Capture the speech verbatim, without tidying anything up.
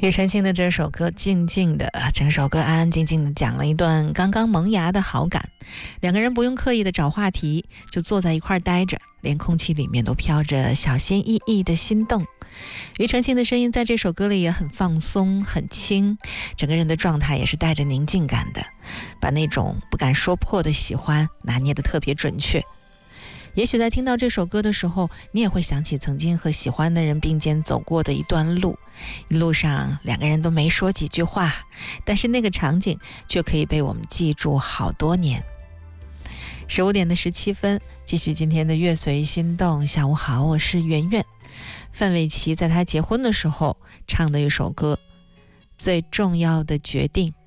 庾澄庆的这首歌静静的，整首歌安安静静的讲了一段刚刚萌芽的好感，两个人不用刻意的找话题，就坐在一块待着，连空气里面都飘着小心翼翼的心动。庾澄庆的声音在这首歌里也很放松很轻，整个人的状态也是带着宁静感的，把那种不敢说破的喜欢拿捏得特别准确。也许在听到这首歌的时候，你也会想起曾经和喜欢的人并肩走过的一段路，一路上两个人都没说几句话，但是那个场景却可以被我们记住好多年。十五点的十七分，继续今天的乐随心动。下午好，我是圆圆。范玮琪在他结婚的时候唱的一首歌，最重要的决定